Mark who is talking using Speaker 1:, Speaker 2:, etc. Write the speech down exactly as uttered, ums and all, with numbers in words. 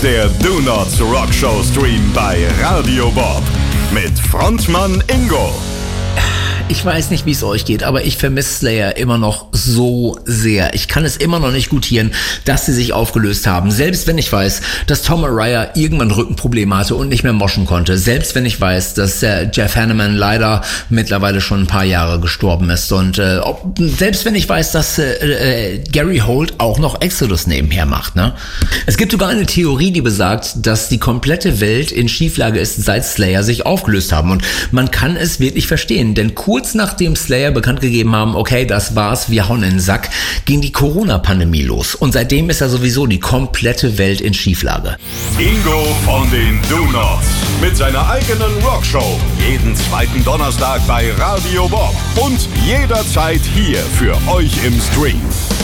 Speaker 1: der Do Nots Rock Show Stream bei Radio Bob mit Frontmann Ingo.
Speaker 2: Ich weiß nicht, wie es euch geht, aber ich vermisse Slayer immer noch so sehr. Ich kann es immer noch nicht gutieren, dass sie sich aufgelöst haben. Selbst wenn ich weiß, dass Tom Araya irgendwann Rückenprobleme hatte und nicht mehr moschen konnte. Selbst wenn ich weiß, dass äh, Jeff Hanneman leider mittlerweile schon ein paar Jahre gestorben ist. Und äh, ob, selbst wenn ich weiß, dass äh, äh, Gary Holt auch noch Exodus nebenher macht. Ne? Es gibt sogar eine Theorie, die besagt, dass die komplette Welt in Schieflage ist, seit Slayer sich aufgelöst haben. Und man kann es wirklich verstehen, denn kurz Kurz nachdem Slayer bekannt gegeben haben, okay, das war's, wir hauen in den Sack, ging die Corona-Pandemie los. Und seitdem ist ja sowieso die komplette Welt in Schieflage.
Speaker 1: Ingo von den Do Nots mit seiner eigenen Rockshow. Jeden zweiten Donnerstag bei Radio Bob. Und jederzeit hier für euch im Stream.